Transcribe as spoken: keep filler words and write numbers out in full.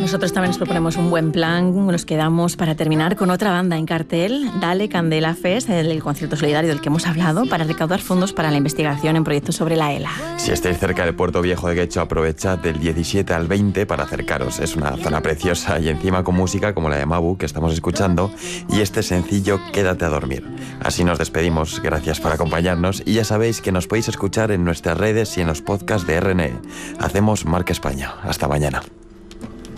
nosotros también nos proponemos un buen plan. Nos quedamos para terminar con otra banda en cartel, Dale Candela Fest, el, el concierto solidario del que hemos hablado, para recaudar fondos para la investigación en proyectos sobre la ELA. Si estáis cerca del Puerto Viejo de Guecho, aprovechad del diecisiete al veinte para acercaros. Es una zona preciosa y encima con música como la de Mabu que estamos escuchando y este sencillo Quédate a dormir. Así nos despedimos, gracias por acompañarnos y ya sabéis que nos podéis escuchar en nuestras redes y en los podcasts de R N E. Hacemos Marca España. Hasta mañana.